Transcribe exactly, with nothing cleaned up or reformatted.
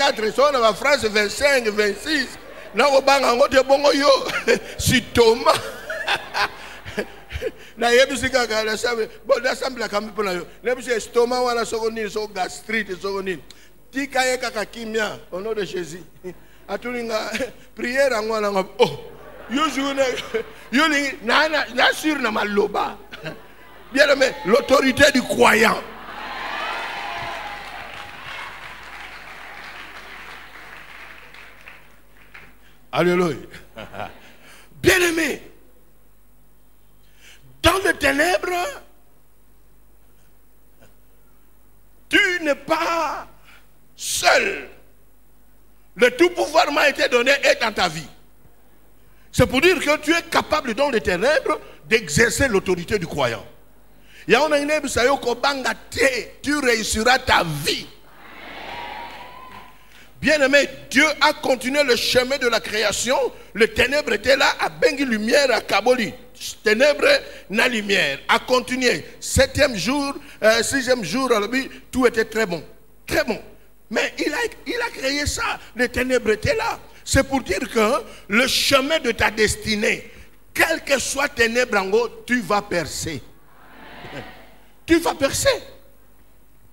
vingt-quatre, on a phrase vingt-cinq, vingt-six. Na obanga ngote bongo yo. Si Thomas. Na yebisi kaka la sabe. Bon da semble la kambi pona yo. Nebisi estomac wana soko nini, so gastrite soko nini. Tika ye kaka kimia au nom de Jésus. Atulinga prière ngwana ngop. Oh. Yo joune yo li na na na sur na maloba. Bien aimé, l'autorité du croyant. Alléluia. Bien aimé, dans les ténèbres, tu n'es pas seul. Le tout pouvoir m'a été donné et dans ta vie. C'est pour dire que tu es capable dans les ténèbres d'exercer l'autorité du croyant. Tu réussiras ta vie. Bien-aimé, Dieu a continué le chemin de la création. Le ténèbre était là, à bengi lumière, à Kaboli. Ténèbres, na lumière. A continué. Septième jour, euh, sixième jour, tout était très bon. Très bon. Mais il a, il a créé ça. Les ténèbres étaient là. C'est pour dire que le chemin de ta destinée, quel que soit ténèbres en haut, tu vas percer. Tu vas percer.